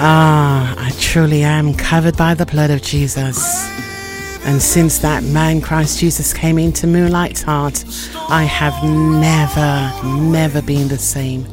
I truly am covered by the blood of Jesus. And since that man Christ Jesus came into Moonlight's heart, I have never been the same.